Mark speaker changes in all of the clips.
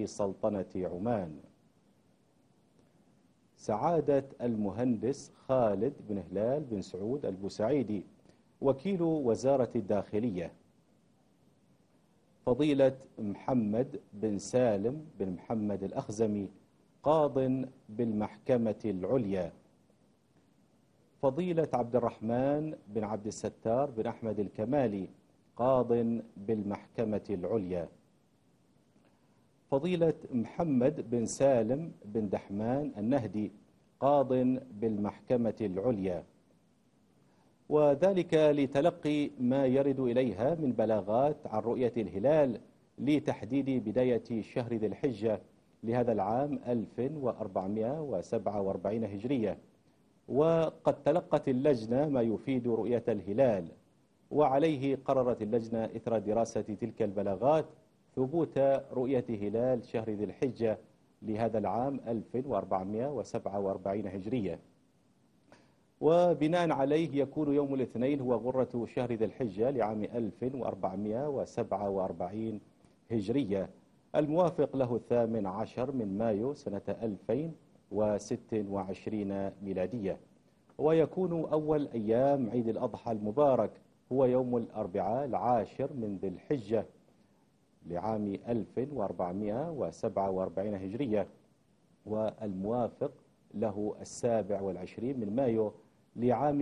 Speaker 1: لسلطنة عمان. سعادة المهندس خالد بن هلال بن سعود البوسعيدي وكيل وزارة الداخلية. فضيلة محمد بن سالم بن محمد الأخزمي قاض بالمحكمة العليا. فضيلة عبد الرحمن بن عبد الستار بن أحمد الكمالي قاض بالمحكمة العليا. فضيلة محمد بن سالم بن دحمان النهدي قاض بالمحكمة العليا، وذلك لتلقي ما يرد إليها من بلاغات عن رؤية الهلال لتحديد بداية شهر ذي الحجة لهذا العام 1447 هجرية. وقد تلقت اللجنة ما يفيد رؤية الهلال، وعليه قررت اللجنة إثر دراسة تلك البلاغات ثبوت رؤية هلال شهر ذي الحجة لهذا العام 1447 هجرية، وبناء عليه يكون يوم الاثنين هو غرة شهر ذي الحجة لعام 1447 هجرية، الموافق له 18 من مايو سنة 2026 ميلادية. ويكون أول أيام عيد الأضحى المبارك هو يوم الأربعاء 10 من ذي الحجة لعام 1447 هجرية، والموافق له 27 من مايو لعام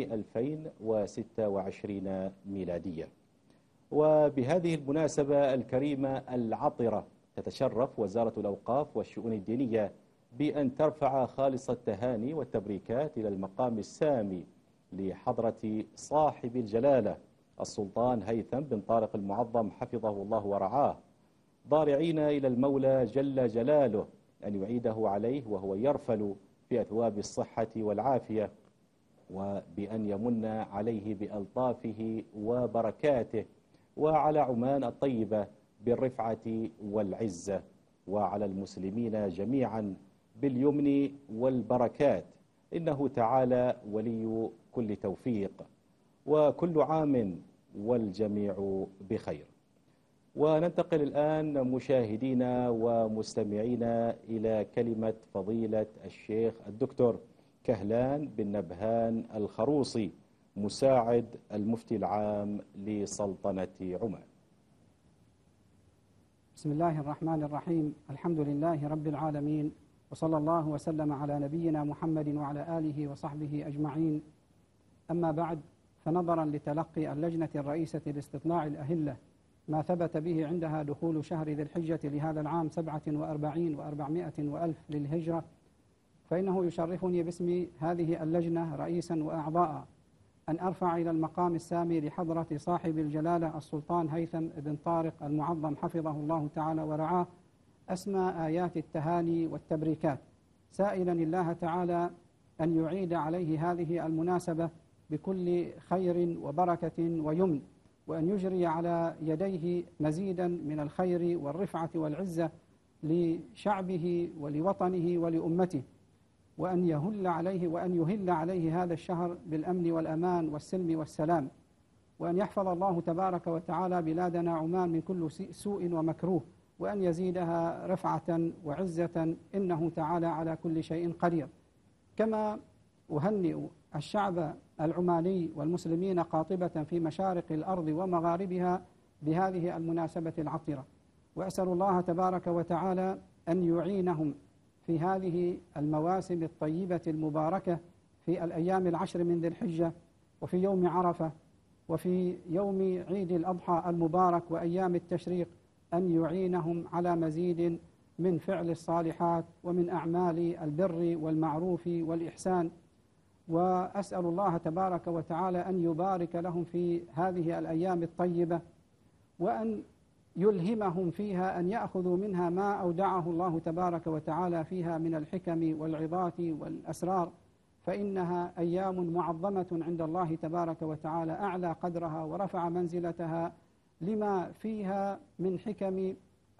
Speaker 1: 2026 ميلادية. وبهذه المناسبة الكريمة العطرة تتشرف وزارة الأوقاف والشؤون الدينية بأن ترفع خالص التهاني والتبريكات إلى المقام السامي لحضرة صاحب الجلالة السلطان هيثم بن طارق المعظم حفظه الله ورعاه، ضارعين إلى المولى جل جلاله أن يعيده عليه وهو يرفل في أثواب الصحة والعافية، وبأن يمن عليه بألطافه وبركاته، وعلى عمان الطيبة بالرفعة والعزة، وعلى المسلمين جميعا باليمن والبركات، إنه تعالى ولي كل توفيق، وكل عام والجميع بخير. وننتقل الآن مشاهدينا ومستمعينا إلى كلمة فضيلة الشيخ الدكتور كهلان بن نبهان الخروصي مساعد المفتي العام لسلطنة عمان.
Speaker 2: بسم الله الرحمن الرحيم. الحمد لله رب العالمين، وصلى الله وسلم على نبينا محمد وعلى آله وصحبه أجمعين. أما بعد، فنظرا لتلقي اللجنة الرئيسة لاستطلاع الأهلة ما ثبت به عندها دخول شهر ذي الحجة لهذا العام 47 و400 وألف للهجرة، فإنه يشرفني باسم هذه اللجنة رئيسا وأعضاء أن أرفع إلى المقام السامي لحضرة صاحب الجلالة السلطان هيثم بن طارق المعظم حفظه الله تعالى ورعاه أسمى آيات التهاني والتبريكات، سائلا الله تعالى أن يعيد عليه هذه المناسبة بكل خير وبركة ويمن، وأن يجري على يديه مزيدا من الخير والرفعة والعزة لشعبه ولوطنه ولأمته، وأن يهل عليه هذا الشهر بالأمن والأمان والسلم والسلام، وأن يحفظ الله تبارك وتعالى بلادنا عمان من كل سوء ومكروه، وأن يزيدها رفعة وعزة، إنه تعالى على كل شيء قدير. كما أهنئ الشعب العماني والمسلمين قاطبة في مشارق الأرض ومغاربها بهذه المناسبة العطرة، وأسأل الله تبارك وتعالى أن يعينهم في هذه المواسم الطيبة المباركة في الأيام العشر من ذي الحجة، وفي يوم عرفة، وفي يوم عيد الأضحى المبارك وأيام التشريق، أن يعينهم على مزيد من فعل الصالحات ومن أعمال البر والمعروف والإحسان. وأسأل الله تبارك وتعالى أن يبارك لهم في هذه الأيام الطيبة، وأن يلهمهم فيها أن يأخذوا منها ما أودعه الله تبارك وتعالى فيها من الحكم والعظات والأسرار، فإنها أيام معظمة عند الله تبارك وتعالى، أعلى قدرها ورفع منزلتها لما فيها من حكم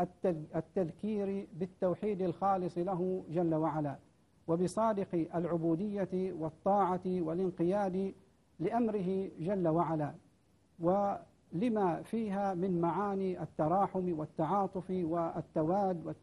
Speaker 2: التذكير بالتوحيد الخالص له جل وعلا، وبصادق العبودية والطاعة والانقياد لأمره جل وعلا، ولما فيها من معاني التراحم والتعاطف والتواد